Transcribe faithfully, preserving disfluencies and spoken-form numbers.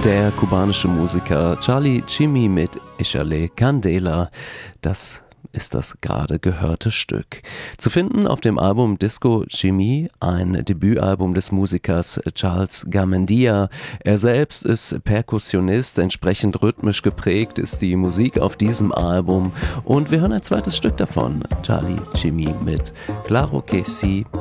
Der kubanische Musiker Charlie Chimi mit Échale Candela, das ist das gerade gehörte Stück. Zu finden auf dem Album Disco Chimi, ein Debütalbum des Musikers Charles Garmendia. Er selbst ist Perkussionist, entsprechend rhythmisch geprägt ist die Musik auf diesem Album. Und wir hören ein zweites Stück davon, Charlie Chimi mit Claro que sí.